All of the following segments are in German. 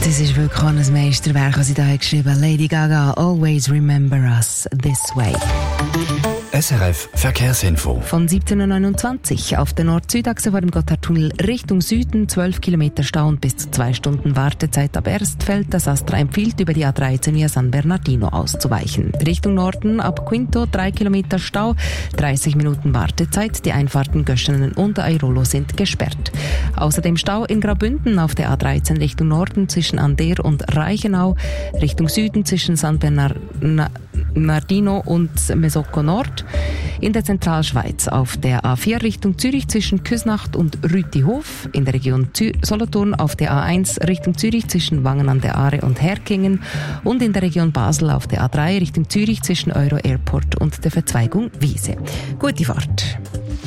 Das ist wirklich ein Meisterwerk, was ich da geschrieben habe. Lady Gaga, Always Remember Us This Way. SRF Verkehrsinfo. Von 17.29 Uhr auf der Nord-Süd-Achse vor dem Gotthardtunnel Richtung Süden 12 Kilometer Stau und bis zu 2 Stunden Wartezeit ab Erstfeld. Das Astra empfiehlt, über die A13 via San Bernardino auszuweichen. Richtung Norden ab Quinto 3 Kilometer Stau, 30 Minuten Wartezeit. Die Einfahrten Göschenen und Airolo sind gesperrt. Außerdem Stau in Graubünden auf der A13 Richtung Norden zwischen Ander und Reichenau. Richtung Süden zwischen San Bernardino und Mesocco Nord. In der Zentralschweiz auf der A4 Richtung Zürich zwischen Küsnacht und Rütihof. In der Region Solothurn auf der A1 Richtung Zürich zwischen Wangen an der Aare und Herkingen. Und in der Region Basel auf der A3 Richtung Zürich zwischen Euro Airport und der Verzweigung Wiese. Gute Fahrt.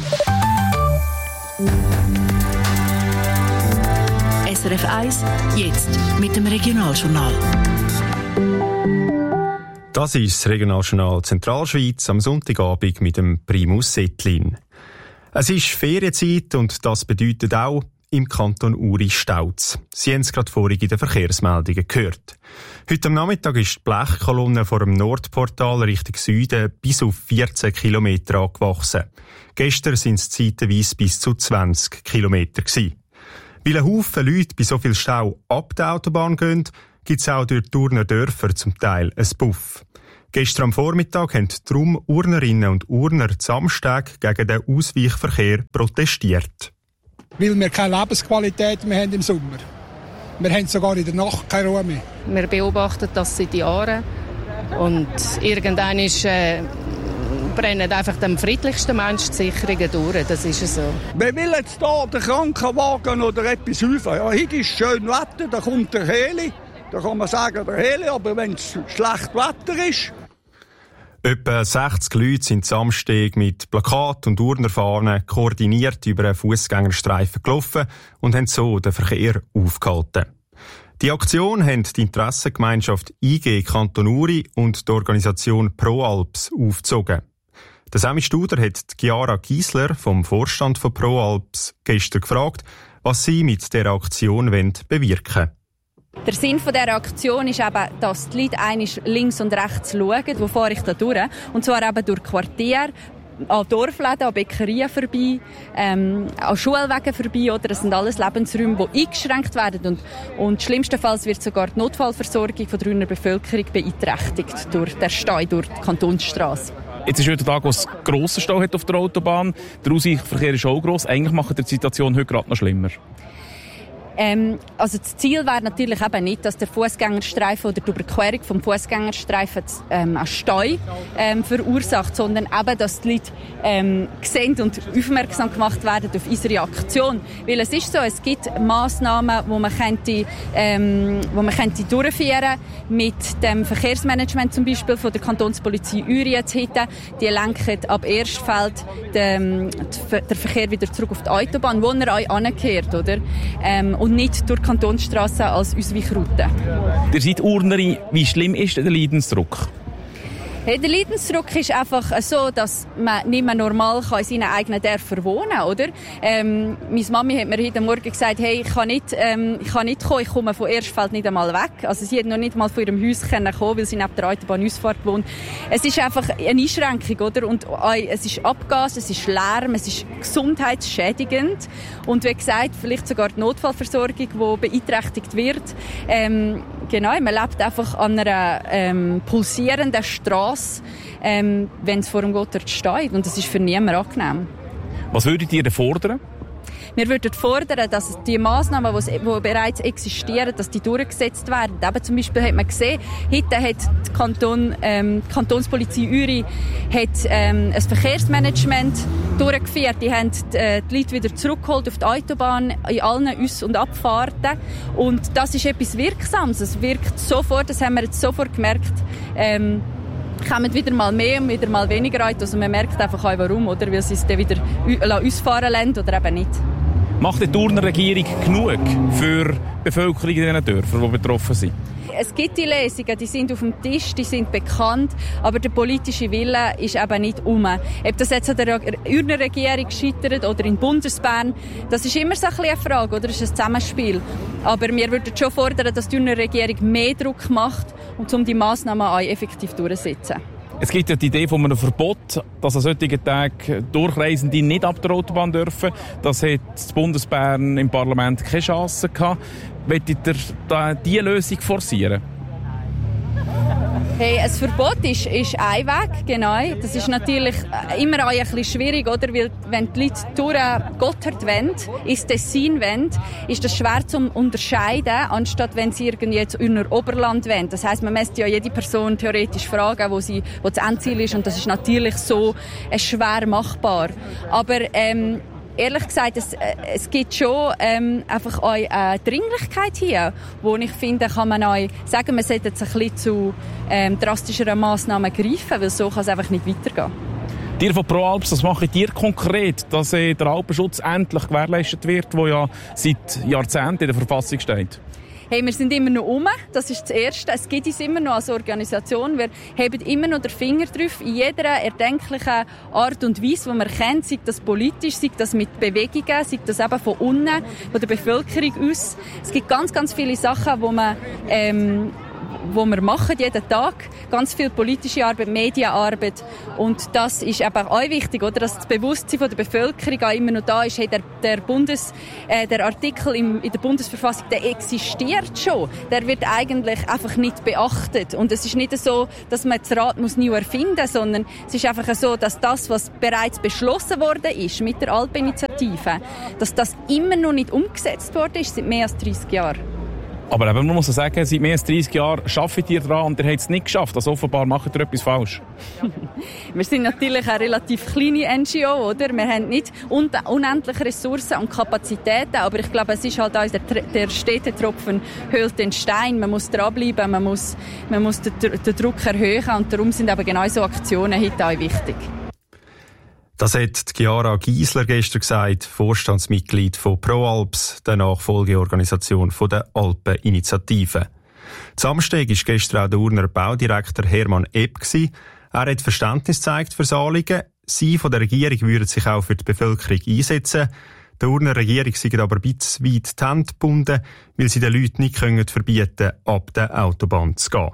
SRF 1, jetzt mit dem Regionaljournal. Das ist das Regionaljournal Zentralschweiz am Sonntagabend mit dem Primus Settlin. Es ist Ferienzeit und das bedeutet auch im Kanton Uri staut's. Sie haben es gerade vorhin in den Verkehrsmeldungen gehört. Heute am Nachmittag ist die Blechkolonne vor dem Nordportal Richtung Süden bis auf 14 Kilometer angewachsen. Gestern sind es zeitweise bis zu 20 Kilometer gewesen. Weil ein Haufen Leute bei so viel Stau ab der Autobahn gehen, gibt es auch durch die Urner Dörfer zum Teil ein Puff. Gestern am Vormittag haben darum Urnerinnen und Urner Samstag gegen den Ausweichverkehr protestiert. Weil wir keine Lebensqualität mehr haben im Sommer. Wir haben sogar in der Nacht keine Ruhe mehr. Wir beobachten das seit Jahren und irgendwann brennen einfach dem friedlichsten Menschen die Sicherungen durch. Das ist so. Wir wollen jetzt hier den Krankenwagen oder etwas rufen. Ja, hier ist schön Wetter, da kommt der Heli. Da kann man sagen, der Heli, aber wenn es schlecht Wetter ist. Etwa 60 Leute sind Samstag mit Plakat und Urnerfahnen koordiniert über einen Fußgängerstreifen gelaufen und haben so den Verkehr aufgehalten. Die Aktion haben die Interessengemeinschaft IG Kanton Uri und die Organisation ProAlps aufgezogen. Der Sami Studer hat Chiara Giesler vom Vorstand von ProAlps gestern gefragt, was sie mit dieser Aktion bewirken wollen. Der Sinn dieser Aktion ist eben, dass die Leute einmal links und rechts schauen, wo fahre ich da durch. Und zwar eben durch Quartiere, an Dorfläden, an Bäckerien vorbei, an Schulwegen vorbei. Oder? Das sind alles Lebensräume, die eingeschränkt werden. Und schlimmstenfalls wird sogar die Notfallversorgung von der Bevölkerung beeinträchtigt durch den Stau durch die Kantonsstrasse. Jetzt ist heute der Tag, wo es grossen Stau hat auf der Autobahn. Der Ausweichverkehr ist auch gross. Eigentlich macht die Situation heute gerade noch schlimmer. Also das Ziel wäre natürlich eben nicht, dass der Fußgängerstreifen oder die Überquerung vom Fußgängerstreifen einen Stau verursacht, sondern eben, dass die Leute sehen und aufmerksam gemacht werden auf unsere Aktion. Weil es ist so, es gibt Massnahmen, wo man könnte durchführen mit dem Verkehrsmanagement zum Beispiel von der Kantonspolizei Uri jetzt heute. Die lenken ab Erstfeld den Verkehr wieder zurück auf die Autobahn, wo er euch ankehrt, oder? Und nicht durch die Kantonsstrasse als Ausweichroute. Ihr seid Urnerin. Wie schlimm ist der Leidensdruck? Hey, der Leidensdruck ist einfach so, dass man nicht mehr normal in seinen eigenen Dörfern wohnen kann, oder? Meine Mami hat mir heute Morgen gesagt, hey, ich kann nicht kommen, ich komme von Erstfeld nicht einmal weg. Also sie hat noch nicht mal von ihrem Haus kommen, weil sie neben der Autobahnausfahrt wohnt. Es ist einfach eine Einschränkung, oder? Und es ist Abgas, es ist Lärm, es ist gesundheitsschädigend. Und wie gesagt, vielleicht sogar die Notfallversorgung, die beeinträchtigt wird. Genau, man lebt einfach an einer pulsierenden Straße, wenn es vor dem Gotthard steht. Und das ist für niemanden angenehm. Was würdet ihr fordern? Wir würden fordern, dass die Massnahmen, die bereits existieren, dass die durchgesetzt werden. Eben zum Beispiel hat man gesehen, heute hat die Kantonspolizei Uri ein Verkehrsmanagement durchgeführt. Die haben die Leute wieder zurückgeholt auf die Autobahn in allen Aus- und Abfahrten. Und das ist etwas Wirksames. Es wirkt sofort, das haben wir jetzt sofort gemerkt. Kommen wieder mal mehr und wieder mal weniger Autos. Also man merkt einfach auch, warum, oder? Weil sie es dann wieder ausfahren lassen oder eben nicht. Macht die Urner Regierung genug für die Bevölkerung in diesen Dörfern, die betroffen sind? Es gibt die Lesungen, die sind auf dem Tisch, die sind bekannt, aber der politische Wille ist eben nicht um. Ob das jetzt an der Urner Regierung scheitert oder in Bundesbern, das ist immer so ein bisschen eine Frage, oder? Das ist ein Zusammenspiel. Aber wir würden schon fordern, dass die Urner Regierung mehr Druck macht, um die Massnahmen auch effektiv durchzusetzen. Es gibt ja die Idee von einem Verbot, dass an solchen Tagen Durchreisende nicht ab der Autobahn dürfen. Das hat das Bundesbern im Parlament keine Chance gehabt. Wollt ihr da diese Lösung forcieren? Hey, ein Verbot ist ein Weg, genau. Das ist natürlich immer auch ein bisschen schwierig, oder? Weil, wenn die Leute durch Gotthard wollen, ins Tessin wollen, ist das schwer zu unterscheiden, anstatt wenn sie irgendwie ins Urner Oberland wollen. Das heisst, man müsste ja jede Person theoretisch fragen, wo das Endziel ist, und das ist natürlich so schwer machbar. Aber ehrlich gesagt, es gibt schon einfach auch eine Dringlichkeit hier, wo ich finde, kann man auch sagen, man sollte jetzt ein bisschen zu drastischeren Massnahmen greifen, weil so kann es einfach nicht weitergehen. Ihr von ProAlps, was macht ihr konkret, dass der Alpenschutz endlich gewährleistet wird, wo ja seit Jahrzehnten in der Verfassung steht? Hey, wir sind immer noch das ist das Erste. Es gibt uns immer noch als Organisation. Wir haben immer noch den Finger drauf, in jeder erdenklichen Art und Weise, die wir kennen, sei das politisch, sei das mit Bewegungen, sei das eben von unten, von der Bevölkerung aus. Es gibt ganz, ganz viele Sachen, wo wir machen jeden Tag. Ganz viel politische Arbeit, Medienarbeit. Und das ist eben auch wichtig, oder? Dass das Bewusstsein von der Bevölkerung auch immer noch da ist. Hey, der Artikel in der Bundesverfassung, der existiert schon. Der wird eigentlich einfach nicht beachtet. Und es ist nicht so, dass man das Rad neu erfinden muss, sondern es ist einfach so, dass das, was bereits beschlossen worden ist mit der Alpeninitiative, dass das immer noch nicht umgesetzt worden ist, seit mehr als 30 Jahren. Aber eben, man muss sagen, seit mehr als 30 Jahren arbeitet ihr daran und ihr habt es nicht geschafft. Also offenbar macht ihr etwas falsch. Wir sind natürlich eine relativ kleine NGO, oder? Wir haben nicht unendliche Ressourcen und Kapazitäten, aber ich glaube, es ist halt auch der Städtetropfen höhlt den Stein. Man muss dranbleiben, man muss den Druck erhöhen, und darum sind aber genau so Aktionen heute auch wichtig. Das hat Chiara Giesler gestern gesagt, Vorstandsmitglied von ProAlps, der Nachfolgeorganisation der Alpeninitiative. Samstag war gestern auch der Urner Baudirektor Hermann Epp. Er hat Verständnis gezeigt für das Anliegen. Sie von der Regierung würden sich auch für die Bevölkerung einsetzen. Der Urner Regierung sei aber ein bisschen weit die Hände gebunden, weil sie den Leuten nicht verbieten können, ab der Autobahn zu gehen.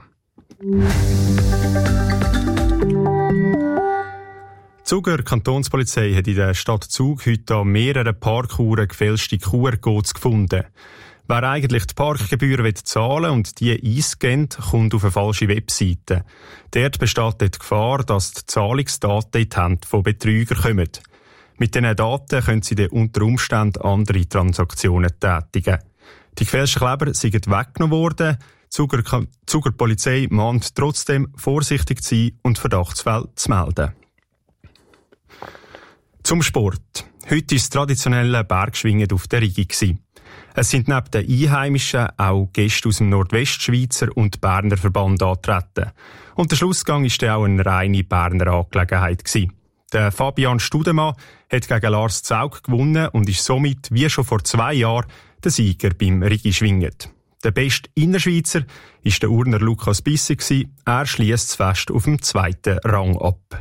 Die Zuger Kantonspolizei hat in der Stadt Zug heute an mehreren Parkuhren gefälschte QR-Codes gefunden. Wer eigentlich die Parkgebühr zahlen und die einscannt, kommt auf eine falsche Webseite. Dort besteht die Gefahr, dass die Zahlungsdaten in die Hände von Betrügern kommen. Mit diesen Daten können sie dann unter Umständen andere Transaktionen tätigen. Die gefälschten Kleber sind weggenommen worden. Die Zuger Polizei mahnt trotzdem, vorsichtig zu sein und Verdachtsfälle zu melden. Zum Sport. Heute war das traditionelle Bergschwingen auf der Rigi. Es sind neben den Einheimischen auch Gäste aus dem Nordwestschweizer und Berner Verband angetreten. Und der Schlussgang war dann auch eine reine Berner Angelegenheit. Der Fabian Studemann hat gegen Lars Zaug gewonnen und ist somit, wie schon vor 2 Jahren, der Sieger beim Rigi-Schwingen. Der beste Innerschweizer war der Urner Lukas Bissi. Er schliesst das Fest auf dem 2. Rang ab.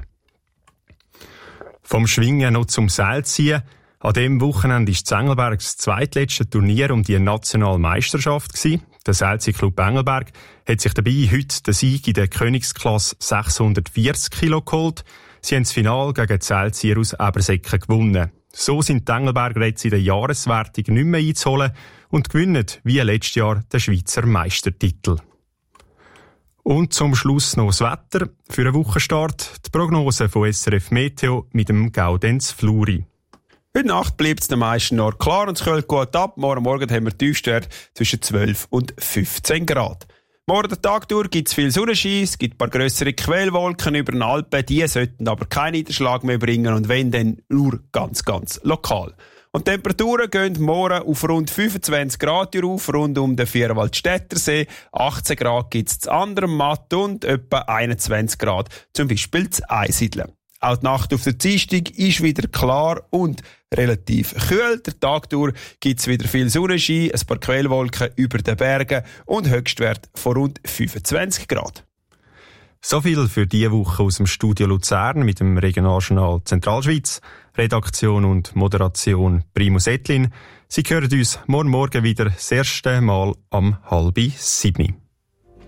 Vom Schwingen noch zum Seilziehen. An diesem Wochenende war in Engelberg das zweitletzte Turnier um die nationale Meisterschaft. Der Seilziehclub Engelberg hat sich dabei heute den Sieg in der Königsklasse 640 Kilo geholt. Sie haben das Finale gegen die Seilzieher aus Ebersäcken gewonnen. So sind die Engelberger jetzt in der Jahreswertung nicht mehr einzuholen und gewinnen wie letztes Jahr den Schweizer Meistertitel. Und zum Schluss noch das Wetter. Für einen Wochenstart die Prognose von SRF Meteo mit dem Gaudenz Fluri. Heute Nacht bleibt es den meisten noch klar und es kühlt gut ab. Morgen haben wir Tiefstwerte zwischen 12 und 15 Grad. Morgen den Tag durch gibt es viel Sonnenschein, es gibt ein paar grössere Quellwolken über den Alpen, die sollten aber keinen Niederschlag mehr bringen und wenn, dann nur ganz, ganz lokal. Und die Temperaturen gehen morgen auf rund 25 Grad auf, rund um den Vierwaldstättersee. 18 Grad gibt es zu anderem Matt und etwa 21 Grad zum Beispiel zu Einsiedeln. Auch die Nacht auf der Dienstag ist wieder klar und relativ kühl. Der Tag durch gibt es wieder viel Sonnenschein, ein paar Quellwolken über den Bergen und Höchstwert von rund 25 Grad. So viel für diese Woche aus dem Studio Luzern mit dem Regionaljournal Zentralschweiz. Redaktion und Moderation Primus Ettlin. Sie hören uns morgen wieder das erste Mal um 6:30.